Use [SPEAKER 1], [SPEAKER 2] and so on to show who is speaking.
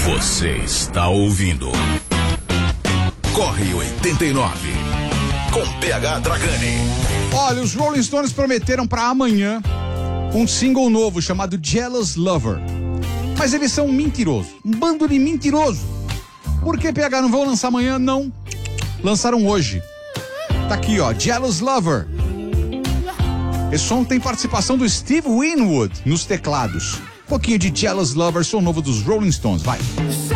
[SPEAKER 1] Você está ouvindo Corre 89 com PH Dragani.
[SPEAKER 2] Olha, os Rolling Stones prometeram pra amanhã um single novo chamado Jealous Lover. Mas eles são mentirosos, um bando de mentiroso. Por que, PH, não vão lançar amanhã? Não. Lançaram hoje. Tá aqui, ó, Jealous Lover. Esse som tem participação do Steve Winwood nos teclados. Um pouquinho de Jealous Lover, som novo dos Rolling Stones, vai.